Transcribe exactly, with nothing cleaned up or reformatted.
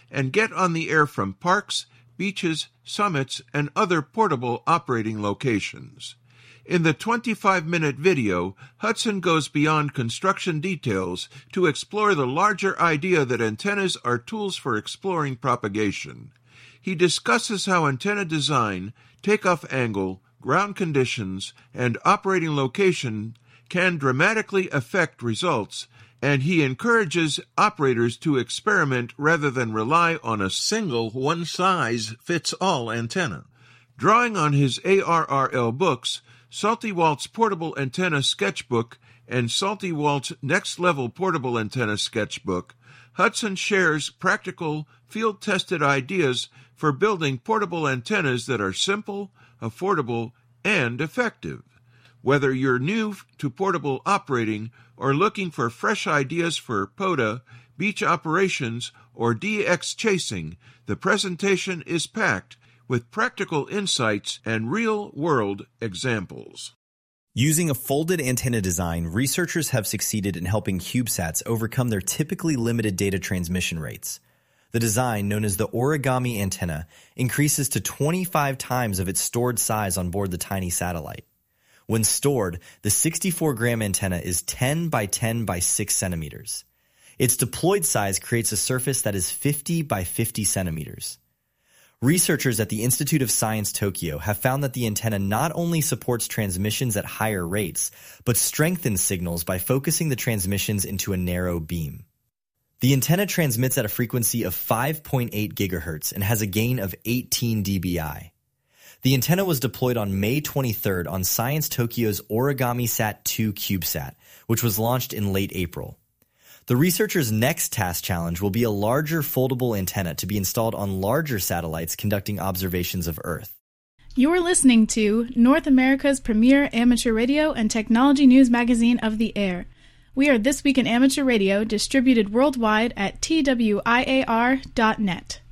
and get on the air from parks, beaches, summits, and other portable operating locations. In the twenty-five minute video, Hudson goes beyond construction details to explore the larger idea that antennas are tools for exploring propagation. He discusses how antenna design, takeoff angle, ground conditions, and operating location can dramatically affect results, and he encourages operators to experiment rather than rely on a single one-size-fits-all antenna. Drawing on his A R R L books, Salty Walt's Portable Antenna Sketchbook and Salty Walt's Next Level Portable Antenna Sketchbook, Hudson shares practical, field-tested ideas for building portable antennas that are simple, affordable, and effective. Whether you're new to portable operating or looking for fresh ideas for POTA, beach operations, or D X chasing, the presentation is packed with practical insights and real-world examples. Using a folded antenna design, researchers have succeeded in helping CubeSats overcome their typically limited data transmission rates. The design, known as the origami antenna, increases to twenty-five times of its stored size on board the tiny satellite. When stored, the sixty-four gram antenna is ten by ten by six centimeters. Its deployed size creates a surface that is fifty by fifty centimeters. Researchers at the Institute of Science Tokyo have found that the antenna not only supports transmissions at higher rates, but strengthens signals by focusing the transmissions into a narrow beam. The antenna transmits at a frequency of five point eight gigahertz and has a gain of eighteen decibels. The antenna was deployed on May twenty-third on Science Tokyo's OrigamiSat two CubeSat, which was launched in late April. The researchers' next task challenge will be a larger foldable antenna to be installed on larger satellites conducting observations of Earth. You're listening to North America's premier amateur radio and technology news magazine of the air. We are This Week in Amateur Radio, distributed worldwide at T W I A R dot net.